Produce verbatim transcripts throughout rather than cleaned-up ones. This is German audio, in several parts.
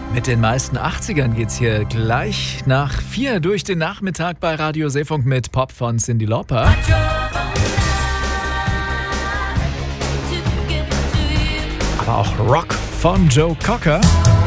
Mit den meisten achtzigern geht's hier gleich nach vier durch den Nachmittag bei Radio Seefunk mit Pop von Cyndi Lauper. Aber auch Rock von Joe Cocker.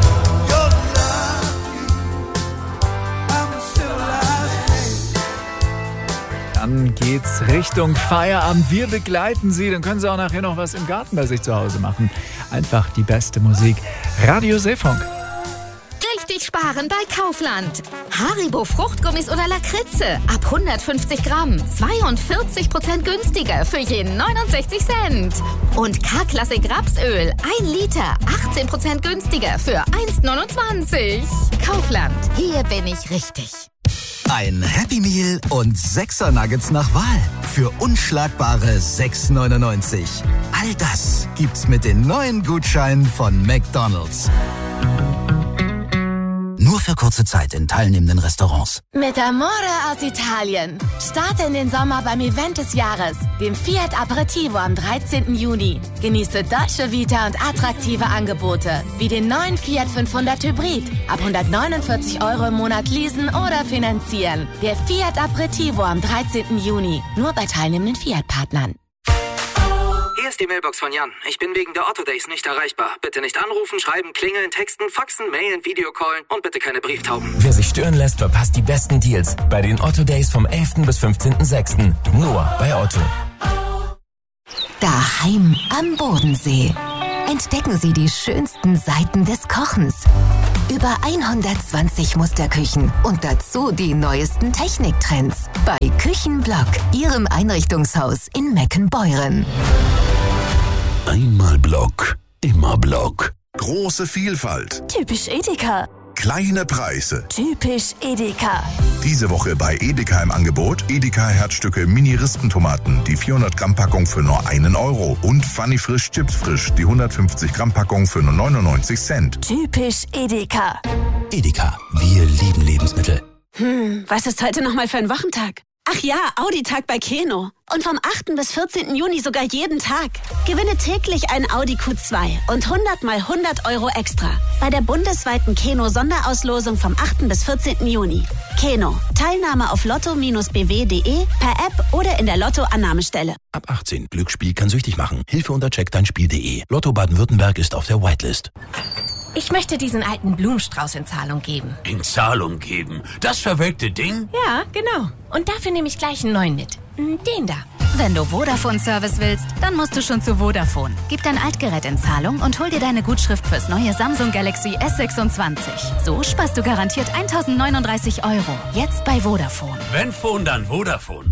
Dann geht's Richtung Feierabend. Wir begleiten Sie. Dann können Sie auch nachher noch was im Garten bei sich zu Hause machen. Einfach die beste Musik. Radio Seefunk. Richtig sparen bei Kaufland. Haribo Fruchtgummis oder Lakritze ab hundertfünfzig Gramm. zweiundvierzig Prozent günstiger für jeden neunundsechzig Cent. Und K-Klassik Rapsöl ein Liter. achtzehn Prozent günstiger für eins neunundzwanzig. Kaufland. Hier bin ich richtig. Ein Happy Meal und sechser Nuggets nach Wahl für unschlagbare sechs neunundneunzig. All das gibt's mit den neuen Gutscheinen von McDonald's. Nur für kurze Zeit in teilnehmenden Restaurants. Mit Amore aus Italien. Starte in den Sommer beim Event des Jahres, dem Fiat Aperitivo am dreizehnten Juni. Genieße Dolce Vita und attraktive Angebote, wie den neuen Fiat fünfhundert Hybrid. Ab hundertneunundvierzig Euro im Monat leasen oder finanzieren. Der Fiat Aperitivo am dreizehnten Juni. Nur bei teilnehmenden Fiat-Partnern. Hier ist die Mailbox von Jan. Ich bin wegen der Otto Days nicht erreichbar. Bitte nicht anrufen, schreiben, klingeln, texten, faxen, mailen, Videocallen und bitte keine Brieftauben. Wer sich stören lässt, verpasst die besten Deals bei den Otto Days vom elften bis fünfzehnten sechsten Nur bei Otto. Daheim am Bodensee. Entdecken Sie die schönsten Seiten des Kochens. Über hundertzwanzig Musterküchen und dazu die neuesten Techniktrends bei Küchenblock, Ihrem Einrichtungshaus in Meckenbeuren. Einmal Block, immer Block. Große Vielfalt. Typisch Edeka. Kleine Preise. Typisch Edeka. Diese Woche bei Edeka im Angebot Edeka Herzstücke Mini-Rispentomaten, die vierhundert Gramm Packung für nur einen Euro und Funny Frisch Chips Frisch, die hundertfünfzig Gramm Packung für nur neunundneunzig Cent. Typisch Edeka. Edeka, wir lieben Lebensmittel. Hm, was ist heute nochmal für ein Wochentag? Ach ja, Audi-Tag bei Keno. Und vom achten bis vierzehnten Juni sogar jeden Tag. Gewinne täglich ein Audi Q zwei und hundert mal hundert Euro extra. Bei der bundesweiten Keno-Sonderauslosung vom achten bis vierzehnten Juni. Keno. Teilnahme auf lotto b w punkt de, per App oder in der Lotto-Annahmestelle. Ab achtzehn. Glücksspiel kann süchtig machen. Hilfe unter check dein Spiel punkt de. Lotto Baden-Württemberg ist auf der Whitelist. Ich möchte diesen alten Blumenstrauß in Zahlung geben. In Zahlung geben? Das verwelkte Ding? Ja, genau. Und dafür nehme ich gleich einen neuen mit. Den da. Wenn du Vodafone-Service willst, dann musst du schon zu Vodafone. Gib dein Altgerät in Zahlung und hol dir deine Gutschrift fürs neue Samsung Galaxy S sechsundzwanzig. So sparst du garantiert tausendneununddreißig Euro. Jetzt bei Vodafone. Wenn Phone, dann Vodafone.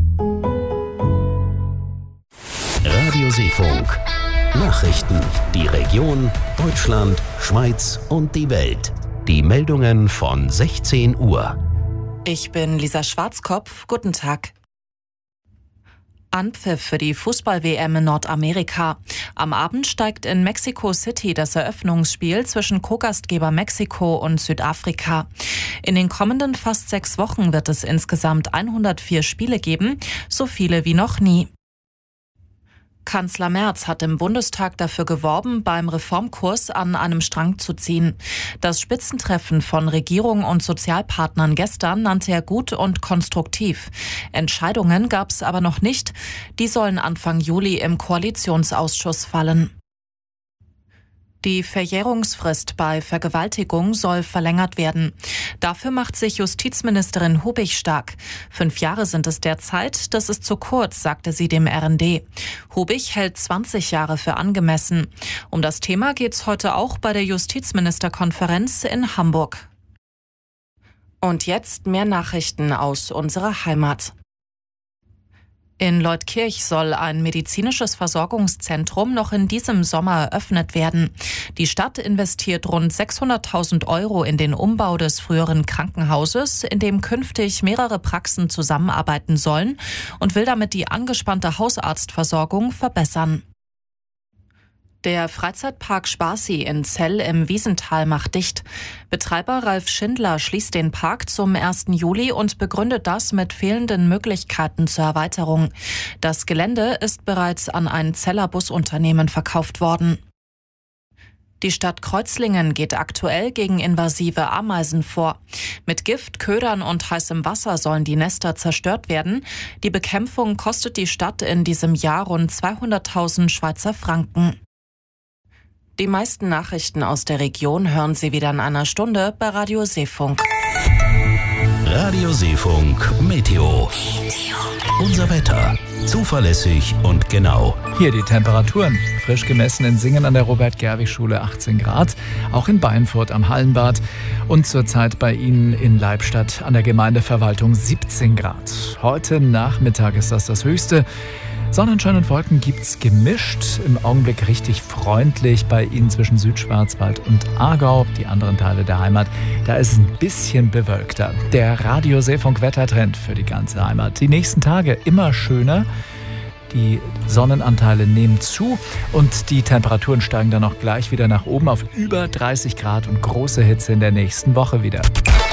Radio Seefunk. Nachrichten. Die Region, Deutschland, Schweiz und die Welt. Die Meldungen von sechzehn Uhr. Ich bin Lisa Schwarzkopf. Guten Tag. Anpfiff für die Fußball-W M in Nordamerika. Am Abend steigt in Mexico City das Eröffnungsspiel zwischen Co-Gastgeber Mexiko und Südafrika. In den kommenden fast sechs Wochen wird es insgesamt hundertvier Spiele geben, so viele wie noch nie. Kanzler Merz hat im Bundestag dafür geworben, beim Reformkurs an einem Strang zu ziehen. Das Spitzentreffen von Regierung und Sozialpartnern gestern nannte er gut und konstruktiv. Entscheidungen gab es aber noch nicht. Die sollen Anfang Juli im Koalitionsausschuss fallen. Die Verjährungsfrist bei Vergewaltigung soll verlängert werden. Dafür macht sich Justizministerin Hubig stark. Fünf Jahre sind es derzeit, das ist zu kurz, sagte sie dem R N D. Hubig hält zwanzig Jahre für angemessen. Um das Thema geht's heute auch bei der Justizministerkonferenz in Hamburg. Und jetzt mehr Nachrichten aus unserer Heimat. In Leutkirch soll ein medizinisches Versorgungszentrum noch in diesem Sommer eröffnet werden. Die Stadt investiert rund sechshunderttausend Euro in den Umbau des früheren Krankenhauses, in dem künftig mehrere Praxen zusammenarbeiten sollen, und will damit die angespannte Hausarztversorgung verbessern. Der Freizeitpark Sparsee in Zell im Wiesental macht dicht. Betreiber Ralf Schindler schließt den Park zum ersten Juli und begründet das mit fehlenden Möglichkeiten zur Erweiterung. Das Gelände ist bereits an ein Zeller Busunternehmen verkauft worden. Die Stadt Kreuzlingen geht aktuell gegen invasive Ameisen vor. Mit Gift, Ködern und heißem Wasser sollen die Nester zerstört werden. Die Bekämpfung kostet die Stadt in diesem Jahr rund zweihunderttausend Schweizer Franken. Die meisten Nachrichten aus der Region hören Sie wieder in einer Stunde bei Radio Seefunk. Radio Seefunk Meteo. Unser Wetter. Zuverlässig und genau. Hier die Temperaturen. Frisch gemessen in Singen an der Robert-Gerwig-Schule achtzehn Grad. Auch in Beinfurt am Hallenbad. Und zurzeit bei Ihnen in Leibstadt an der Gemeindeverwaltung siebzehn Grad. Heute Nachmittag ist das das Höchste. Sonnenschein und Wolken gibt's gemischt. Im Augenblick richtig freundlich bei Ihnen zwischen Südschwarzwald und Aargau. Die anderen Teile der Heimat, da ist es ein bisschen bewölkter. Der Radio Seefunk Wettertrend für die ganze Heimat. Die nächsten Tage immer schöner. Die Sonnenanteile nehmen zu und die Temperaturen steigen dann auch gleich wieder nach oben auf über dreißig Grad und große Hitze in der nächsten Woche wieder.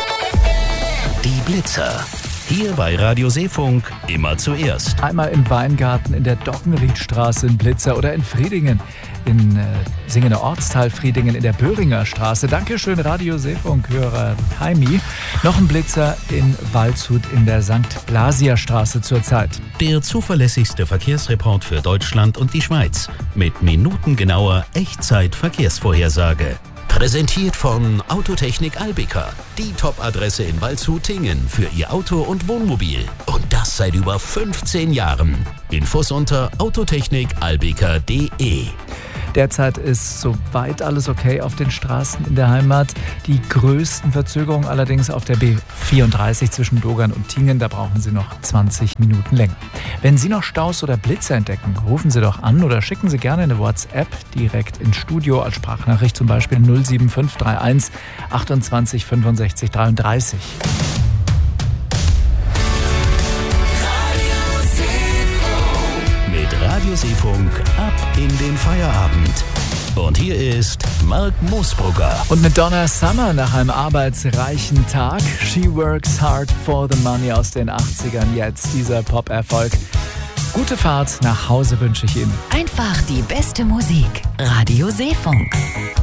Die Blitzer. Hier bei Radio Seefunk immer zuerst. Einmal im Weingarten in der Doggenriedstraße in Blitzer oder in Friedingen, in äh, Singener Ortsteil Friedingen in der Böhringer Straße. Dankeschön, Radio Seefunk-Hörer Heimi. Noch ein Blitzer in Waldshut in der Sankt Blasia Straße zurzeit. Der zuverlässigste Verkehrsreport für Deutschland und die Schweiz. Mit minutengenauer Echtzeit-Verkehrsvorhersage. Präsentiert von Autotechnik Albika, die Top-Adresse in Waldshut-Tingen für Ihr Auto und Wohnmobil. Und das seit über fünfzehn Jahren. Infos unter autotechnik albika punkt de. Derzeit ist soweit alles okay auf den Straßen in der Heimat. Die größten Verzögerungen allerdings auf der B vierunddreißig zwischen Dogern und Tingen. Da brauchen Sie noch zwanzig Minuten länger. Wenn Sie noch Staus oder Blitzer entdecken, rufen Sie doch an oder schicken Sie gerne eine WhatsApp direkt ins Studio als Sprachnachricht, zum Beispiel null sieben fünf drei eins achtundzwanzig fünfundsechzig dreiunddreißig. Radio Seefunk ab in den Feierabend. Und hier ist Mark Moosbrugger. Und mit Donna Summer nach einem arbeitsreichen Tag. She works hard for the money aus den achtzigern. Jetzt dieser Pop-Erfolg. Gute Fahrt nach Hause wünsche ich Ihnen. Einfach die beste Musik. Radio Seefunk.